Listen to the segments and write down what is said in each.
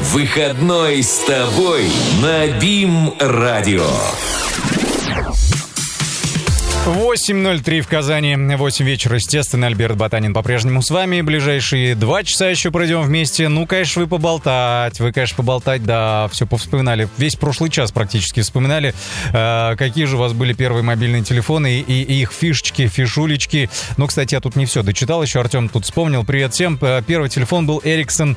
Выходной с тобой на БИМ-радио. 8:03 в Казани, 8 вечера, естественно, Альберт Ботанин по-прежнему с вами. Ближайшие 2 часа еще пройдем вместе. Ну, конечно, вы, конечно, поболтать, да, все повспоминали. Весь прошлый час практически вспоминали, какие же у вас были первые мобильные телефоны и их фишечки, фишулечки. Ну, кстати, я тут не все дочитал, еще Артем тут вспомнил. Привет всем. Первый телефон был Ericsson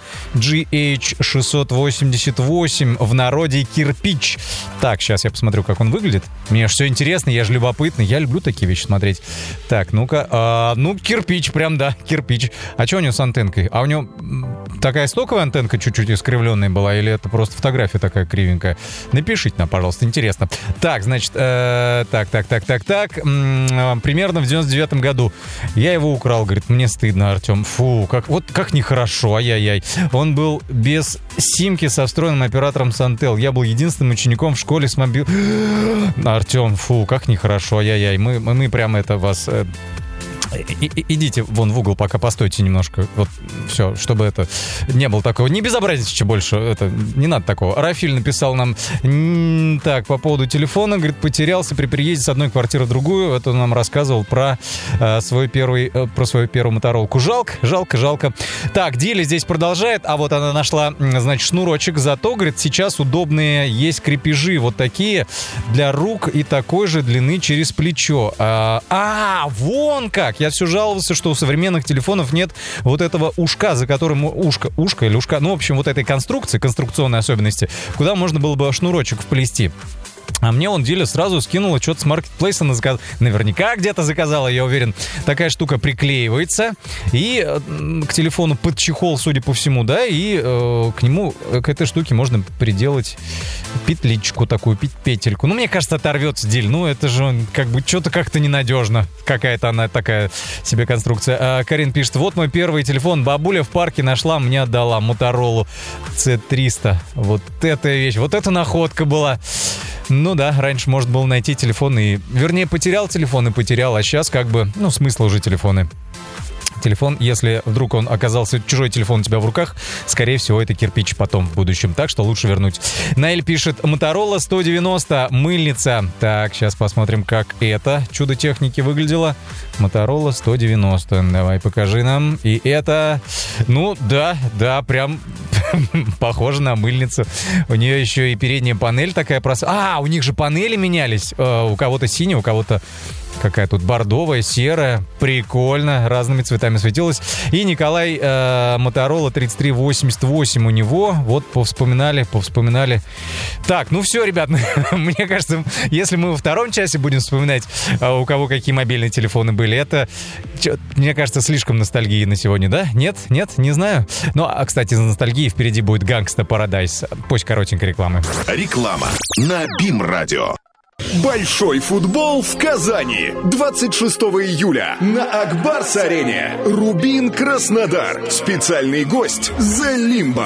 GH688, в народе кирпич. Так, сейчас я посмотрю, как он выглядит. Мне же все интересно, я же любопытный, я люблю такие вещи смотреть. Так, ну-ка. Ну, кирпич, прям, да, кирпич. А что у него с антенкой? А у него такая стоковая антенка чуть-чуть искривленная была, или это просто фотография такая кривенькая? Напишите нам, пожалуйста, интересно. Так, значит, так. Примерно в 99-м году я его украл, говорит, мне стыдно, Артем. Фу, как нехорошо, ай-яй-яй. Он был без симки со встроенным оператором Санtel. Я был единственным учеником в школе с мобил... Артем, фу, как нехорошо, ай-яй-яй. Мы прямо это вас... Идите вон в угол, пока постойте немножко. Вот все, чтобы это не было такого. Не безобразничайте больше. Это не надо такого. Рафиль написал нам так, по поводу телефона. Говорит, потерялся при переезде с одной квартиры в другую. Это он нам рассказывал про свою первую моторолку. Жалко. Так, Диля здесь продолжает. А вот она нашла, значит, шнурочек. Зато, говорит, сейчас удобные есть крепежи. Вот такие для рук и такой же длины через плечо. Вон как! Я все жаловался, что у современных телефонов нет вот этого ушка, за которым... Ушко или ушка? Ну, в общем, вот этой конструкции, конструкционной особенности, куда можно было бы шнурочек вплести. А мне он Диля сразу скинула что-то с маркетплейса, наверняка где-то заказала, я уверен. Такая штука приклеивается и к телефону под чехол, судя по всему, да, и к этой штуке можно приделать петличку такую, петельку. Ну, мне кажется, оторвется, Диль. Ну, это же как бы что-то как-то ненадежно. Какая-то она такая себе конструкция. Карин пишет, вот мой первый телефон. Бабуля в парке нашла, мне отдала Моторолу C300. Вот эта вещь, вот эта находка была. Ну да, раньше можно было найти телефон и... Вернее, потерял телефон и потерял, а сейчас как бы... Ну, смысл уже телефоны. Телефон, если вдруг он оказался, чужой телефон у тебя в руках, скорее всего, это кирпич потом в будущем. Так что лучше вернуть. Наэль пишет, Motorola 190, мыльница. Так, сейчас посмотрим, как это чудо техники выглядело. Motorola 190. Давай, покажи нам. И это... Ну, да, прям похоже на мыльницу. У нее еще и передняя панель такая простая. У них же панели менялись. У кого-то синяя, у кого-то... Какая тут бордовая, серая. Прикольно. Разными цветами светилась. И Николай Motorola 3388 у него. Вот, повспоминали. Так, ну все, ребят. Мне кажется, если мы во втором часе будем вспоминать, у кого какие мобильные телефоны были, это, мне кажется, слишком ностальгии на сегодня, да? Нет, не знаю. Ну, а, кстати, за ностальгией впереди будет Gangsta Paradise. Пусть коротенькой рекламы. Реклама на БИМ-радио. Большой футбол в Казани. 26 июля на Акбарс-арене. Рубин Краснодар. Специальный гость The Limbo.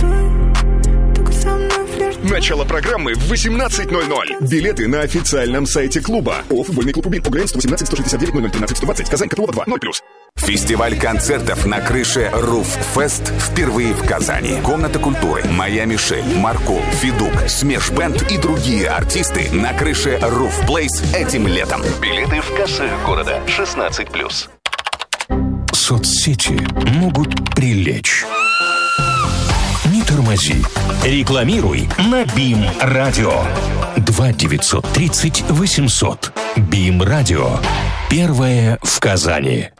Начало программы в 18:00. Билеты на официальном сайте клуба. Футбольный клуб Рубин. ОГРН 118 169 0013 120. Казань, Котелова 2 0+. Фестиваль концертов на крыше Roof Fest впервые в Казани. Комната культуры, Моя Мишель, Марко, Федук, Смеш Бэнд и другие артисты на крыше Roof Place этим летом. Билеты в кассах города 16+. Соцсети могут прилечь. Не тормози. Рекламируй на БИМ-радио. 2-930-800. БИМ-радио. Первое в Казани.